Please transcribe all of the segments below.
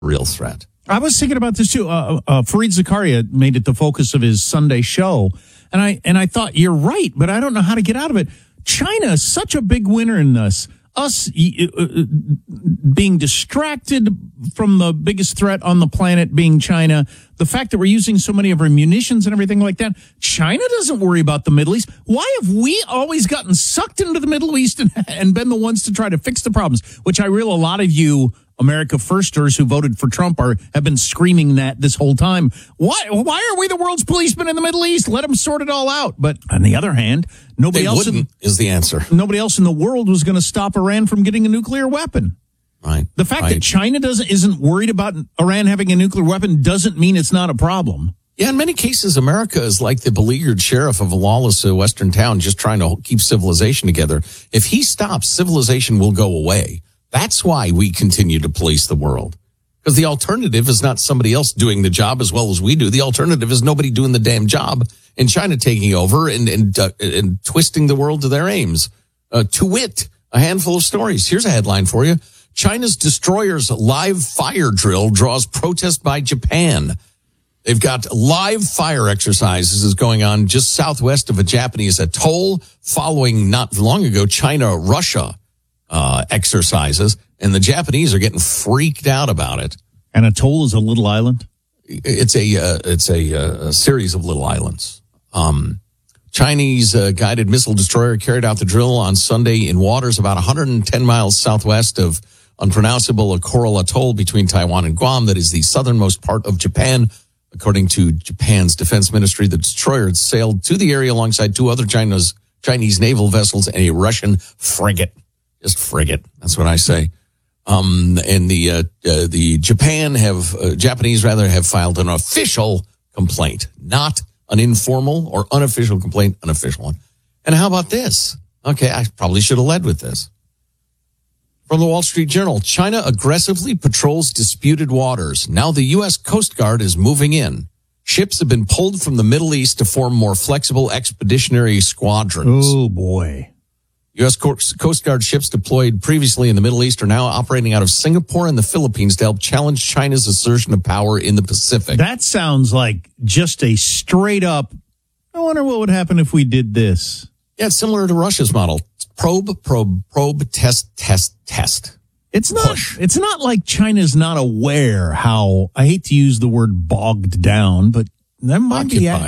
real threat. I was thinking about this too. Fareed Zakaria made it the focus of his Sunday show, and I thought, you're right, but I don't know how to get out of it. China is such a big winner in this. Us being distracted from the biggest threat on the planet being China, the fact that we're using so many of our munitions and everything like that. China doesn't worry about the Middle East. Why have we always gotten sucked into the Middle East and been the ones to try to fix the problems? Which I realize a lot of you America Firsters who voted for Trump have been screaming that this whole time. Why are we the world's policemen in the Middle East? Let them sort it all out. But on the other hand, nobody else is the answer. Nobody else in the world was going to stop Iran from getting a nuclear weapon. Right. The fact that China isn't worried about Iran having a nuclear weapon doesn't mean it's not a problem. Yeah, in many cases, America is like the beleaguered sheriff of a lawless Western town just trying to keep civilization together. If he stops, civilization will go away. That's why we continue to police the world. Because the alternative is not somebody else doing the job as well as we do. The alternative is nobody doing the damn job and China taking over and twisting the world to their aims. To wit, a handful of stories. Here's a headline for you. China's destroyer's live fire drill draws protest by Japan. They've got live fire exercises going on just southwest of a Japanese atoll following not long ago China-Russia exercises, and the Japanese are getting freaked out about it. An atoll is a little island? It's a series of little islands. Chinese guided missile destroyer carried out the drill on Sunday in waters about 110 miles southwest of unpronounceable Coral Atoll between Taiwan and Guam. That is the southernmost part of Japan. According to Japan's defense ministry, the destroyer had sailed to the area alongside two other Chinese naval vessels and a Russian frigate. Just frigate. That's what I say. And the Japanese have filed an official complaint, not an informal or unofficial complaint, an official one. And how about this? Okay, I probably should have led with this. From the Wall Street Journal, China aggressively patrols disputed waters. Now the U.S. Coast Guard is moving in. Ships have been pulled from the Middle East to form more flexible expeditionary squadrons. Oh, boy. U.S. Coast Guard ships deployed previously in the Middle East are now operating out of Singapore and the Philippines to help challenge China's assertion of power in the Pacific. That sounds like just a straight up, I wonder what would happen if we did this. Yeah, it's similar to Russia's model. Probe, test. It's not like China's not aware how, I hate to use the word bogged down, but that might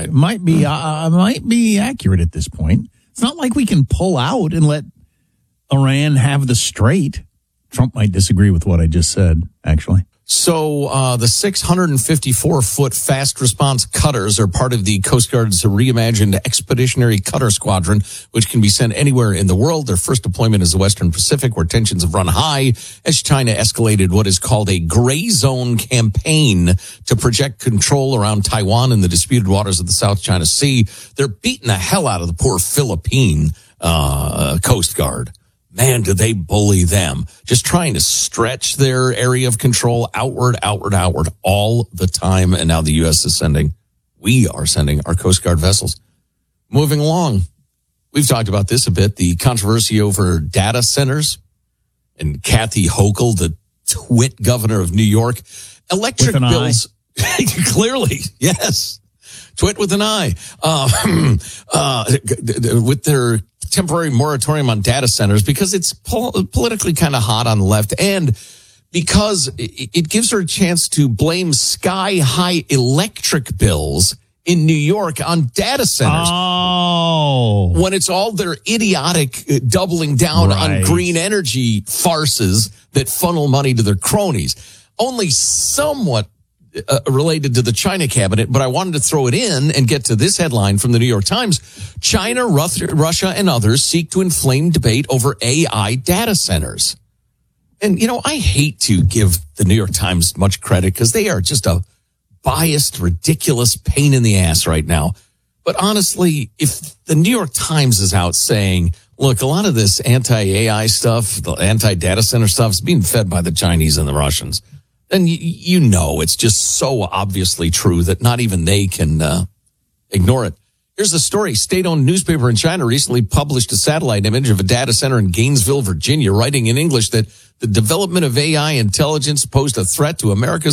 be accurate at this point. It's not like we can pull out and let Iran have the strait. Trump might disagree with what I just said, actually. So the 654-foot fast response cutters are part of the Coast Guard's reimagined Expeditionary Cutter Squadron, which can be sent anywhere in the world. Their first deployment is the Western Pacific, where tensions have run high as China escalated what is called a gray zone campaign to project control around Taiwan and the disputed waters of the South China Sea. They're beating the hell out of the poor Philippine Coast Guard. Man, do they bully them. Just trying to stretch their area of control outward all the time. And now the U.S. we are sending our Coast Guard vessels. Moving along. We've talked about this a bit, the controversy over data centers and Kathy Hochul, the twit governor of New York. Electric bills. Clearly, yes. Twit with an I. With their temporary moratorium on data centers because it's politically kind of hot on the left and because it gives her a chance to blame sky-high electric bills in New York on data centers. Oh. When it's all their idiotic doubling down on green energy farces that funnel money to their cronies. Only somewhat related to the China cabinet, but I wanted to throw it in and get to this headline from the New York Times. China, Russia, and others seek to inflame debate over AI data centers. And, I hate to give the New York Times much credit because they are just a biased, ridiculous pain in the ass right now. But honestly, if the New York Times is out saying, look, a lot of this anti-AI stuff, the anti-data center stuff is being fed by the Chinese and the Russians, then it's just so obviously true that not even they can ignore it. Here's the story. State-owned newspaper in China recently published a satellite image of a data center in Gainesville, Virginia, writing in English that the development of AI intelligence posed a threat to America's